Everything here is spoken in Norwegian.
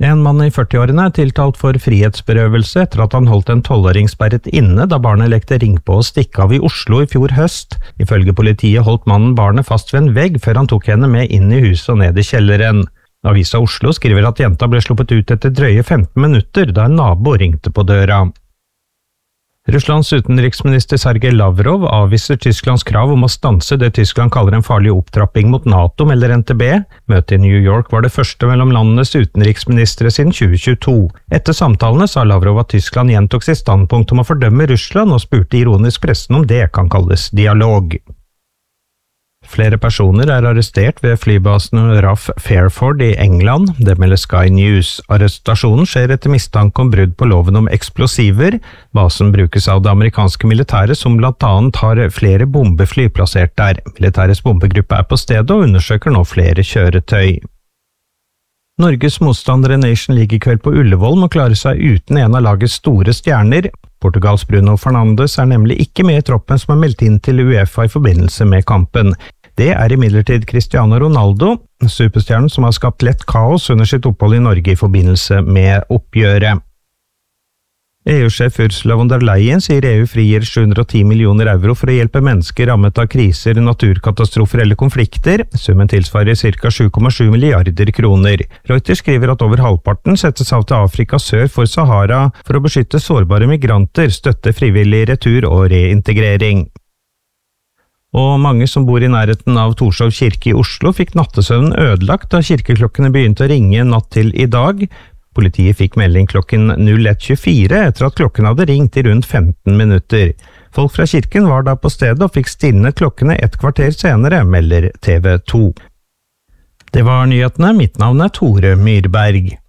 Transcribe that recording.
En mann i 40-årene tiltalt for frihetsberøvelse etter at han holdt en 12-åring sperret inne da barnet lekte ring på å stikke av i Oslo i fjor høst. Ifølge politiet holdt mannen barnet fast ved en vegg før han tok henne med inn i huset og ned i kjelleren. Avisa Oslo skriver at jenta ble sluppet ut etter drøye 15 minutter da en nabo ringte på døra. Russlands utenriksminister Sergej Lavrov avviser Tysklands krav om å stanse det Tyskland kaller en farlig opptrapping mot NATO, melder NTB. Møtet i New York var det første mellom landenes utenriksministre siden 2022. Etter samtalene sa Lavrov at Tyskland gjentok sitt standpunkt om å fordømme Russland og spurte ironisk pressen om det kan kalles dialog. Flere personer er arrestert ved flybasen RAF Fairford i England, det melder Sky News. Arrestasjonen skjer etter mistanke om brudd på loven om eksplosiver. Basen brukes av det amerikanske militæret som blant annet har flere bombefly plassert der. Militærets bombegruppe er på stedet og undersøker nå flere kjøretøy. Norges motstandere Nation League i kveld på Ullevål må klare seg uten en av lagets store stjerner. Portugals Bruno Fernandes er nemlig ikke med i troppen som er meldt inn til UEFA i forbindelse med kampen. Det er imidlertid Cristiano Ronaldo, superstjernen som har skapt lett kaos under sitt opphold i Norge i forbindelse med oppgjøret. EU-sjef Ursula von der Leyen sier EU frigir 710 millioner euro for å hjelpe mennesker rammet av kriser, naturkatastrofer eller konflikter. Summen tilsvarer ca. 7,7 milliarder kroner. Reuters skriver at over halvparten settes av til Afrika sør for Sahara for å beskytte sårbare migranter, støtte frivillig retur og reintegrering. Og mange som bor i nærheten av Torshov kirke i Oslo fikk nattesøvnen ødelagt da kirkeklokkene begynte å ringe natt til i dag. Politiet fikk melding klokken 01:24 etter at klokken hadde ringt i rundt 15 minutter. Folk fra kirken var da på stedet og fikk stilnet klokkene et kvarter senere, melder TV 2. Det var nyhetene, mitt navn er Tore Myrberg.